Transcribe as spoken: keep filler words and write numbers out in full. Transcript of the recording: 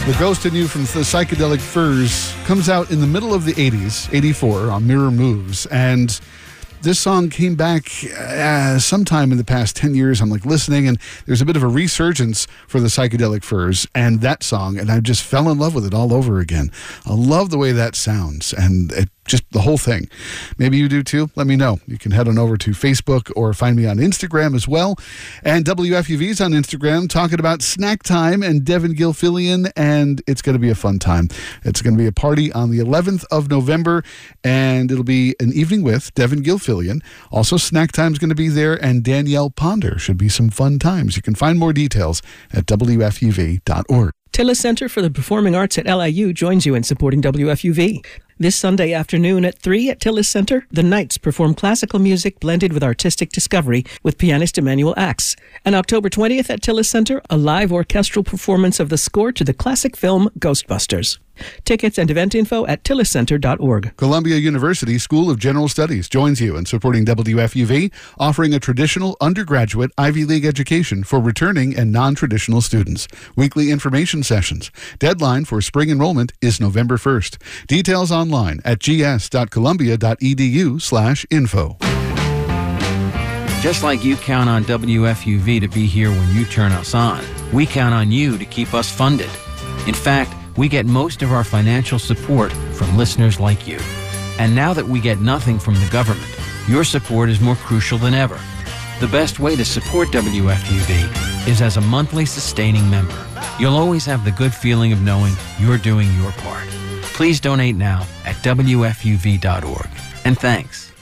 The Ghost in You from the Psychedelic Furs comes out in the middle of the eighties, eighty-four, on Mirror Moves. And this song came back uh, sometime in the past ten years. I'm like listening, and there's a bit of a resurgence for the Psychedelic Furs and that song, and I just fell in love with it all over again. I love the way that sounds, and it just the whole thing. Maybe you do too. Let me know. You can head on over to Facebook or find me on Instagram as well. And W F U V's on Instagram talking about Snack Time and Devin Gilfillian, and it's going to be a fun time. It's going to be a party on the eleventh of November, and it'll be an evening with Devin Gilfillian. Also, Snack Time's going to be there, and Danielle Ponder. Should be some fun times. You can find more details at W F U V dot org. Tillis Center for the Performing Arts at L I U joins you in supporting W F U V. This Sunday afternoon at three at Tillis Center, the Knights perform classical music blended with artistic discovery with pianist Emmanuel Axe. And October twentieth at Tillis Center, a live orchestral performance of the score to the classic film Ghostbusters. Tickets and event info at tillis center dot org. Columbia University School of General Studies joins you in supporting W F U V, offering a traditional undergraduate Ivy League education for returning and non-traditional students. Weekly information sessions. Deadline for spring enrollment is November first. Details online at g s dot columbia dot e d u slash info. Just like you count on W F U V to be here when you turn us on, we count on you to keep us funded. In fact, we get most of our financial support from listeners like you. And now that we get nothing from the government, your support is more crucial than ever. The best way to support W F U V is as a monthly sustaining member. You'll always have the good feeling of knowing you're doing your part. Please donate now at W F U V dot org. And thanks.